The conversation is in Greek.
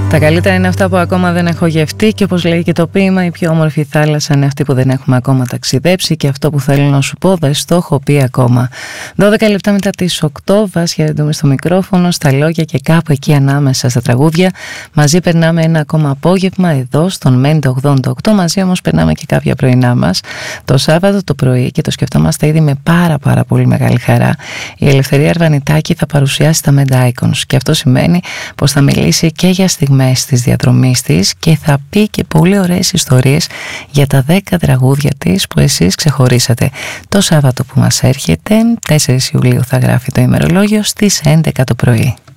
Τα καλύτερα είναι αυτά που ακόμα δεν έχω γευτεί και όπως λέει και το ποίημα, η πιο όμορφη θάλασσα είναι αυτή που δεν έχουμε ακόμα ταξιδέψει και αυτό που θέλω να σου πω δεν στο έχω πει ακόμα. 12 λεπτά μετά τις 8, Βάσια Ρεντούμε στο μικρόφωνο, στα λόγια και κάπου εκεί ανάμεσα στα τραγούδια. Μαζί περνάμε ένα ακόμα απόγευμα εδώ στον Μέντε 88, μαζί όμως περνάμε και κάποια πρωινά μας το Σάββατο το πρωί και το σκεφτόμαστε ήδη με πάρα πολύ μεγάλη χαρά. Η Ελευθερία Αρβανιτάκη θα παρουσιάσει τα Mente Icons και αυτό σημαίνει πως θα μιλήσει και για στιγμές της διαδρομής της και θα πει και πολύ ωραίες ιστορίες για τα 10 τραγούδια της που εσείς ξεχωρίσατε. Το Σάββατο που μας έρχεται, 4 Ιουλίου θα γράφει το ημερολόγιο στις 11 το πρωί.